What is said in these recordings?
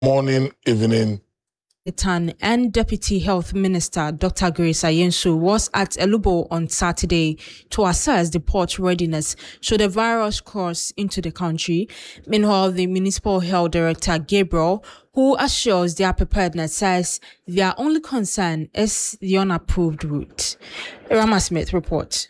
morning, evening. And Deputy Health Minister Dr. Grace Ayensu was at Elubo on Saturday to assess the port readiness should the virus cross into the country. Meanwhile, the Municipal Health Director Gabriel, who assures their preparedness, says their only concern is the unapproved route. Irama Smith reports.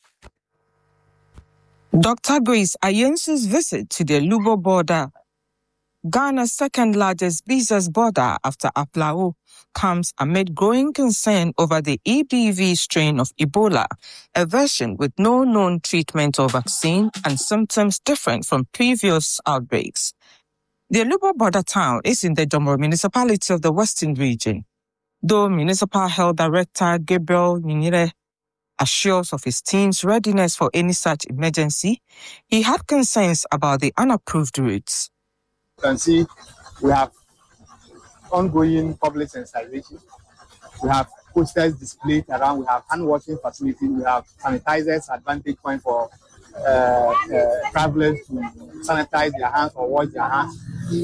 Dr. Grace Ayensu's visit to the Elubo border, Ghana's second largest business border after Aplao, comes amid growing concern over the EBV strain of Ebola, a version with no known treatment or vaccine and symptoms different from previous outbreaks. The Elubo border town is in the Domoro municipality of the Western region. Though Municipal Health Director Gabriel Nyinire assures of his team's readiness for any such emergency, he had concerns about the unapproved routes. You can see we have ongoing public sensitization. We have posters displayed around. We have hand washing facilities. We have sanitizers at vantage point for travelers to sanitize their hands or wash their hands.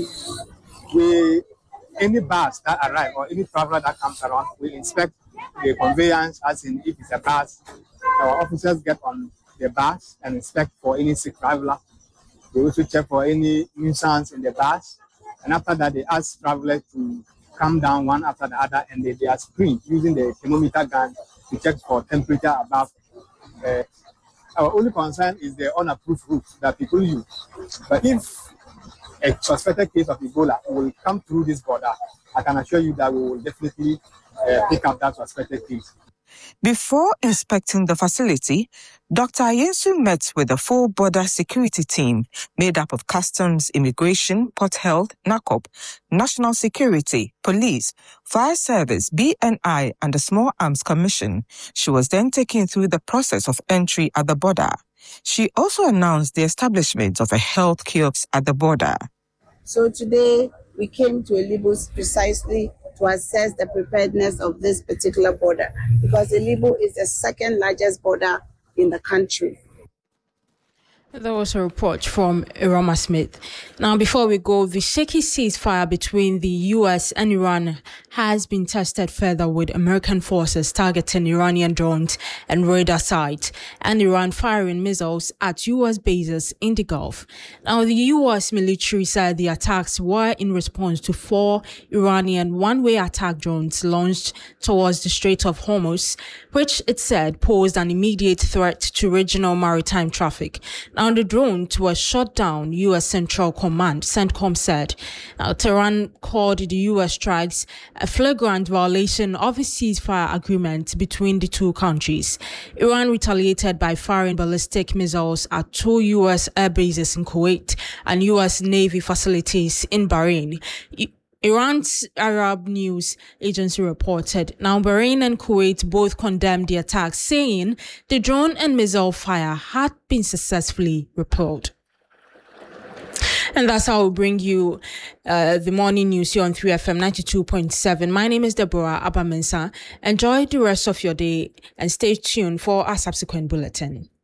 Any bus that arrives or any traveler that comes around, we inspect the conveyance, as in if it's a bus. Our officers get on the bus and inspect for any sick traveler. They also check for any nuisance in the bus. And after that, they ask travelers to come down one after the other, and they are screened using the thermometer gun to check for temperature above. Our only concern is the unapproved route that people use. But if a suspected case of Ebola will come through this border, I can assure you that we will definitely pick up that suspected case. Before inspecting the facility, Dr. Ayensu met with a full border security team made up of Customs, Immigration, Port Health, NACOP, National Security, Police, Fire Service, BNI, and the Small Arms Commission. She was then taken through the process of entry at the border. She also announced the establishment of a health kiosk at the border. So today we came to Elubo precisely to assess the preparedness of this particular border, because Elubo is the second largest border in the country. There was a report from Irama Smith. Now, before we go, the shaky ceasefire between the U.S. and Iran has been tested further with American forces targeting Iranian drones and radar sites, and Iran firing missiles at U.S. bases in the Gulf. Now, the U.S. military said the attacks were in response to 4 Iranian one-way attack drones launched towards the Strait of Hormuz, which it said posed an immediate threat to regional maritime traffic. Now, the drones were shot down, U.S. Central Command, CENTCOM said. Now, Tehran called the U.S. strikes a flagrant violation of a ceasefire agreement between the two countries. Iran retaliated by firing ballistic missiles at 2 U.S. air bases in Kuwait and U.S. Navy facilities in Bahrain. Iran's Arab News Agency reported. Now, Bahrain and Kuwait both condemned the attacks, saying the drone and missile fire had been successfully repelled. And that's how we bring you the morning news here on 3FM 92.7. My name is Deborah Abamensa. Enjoy the rest of your day and stay tuned for our subsequent bulletin.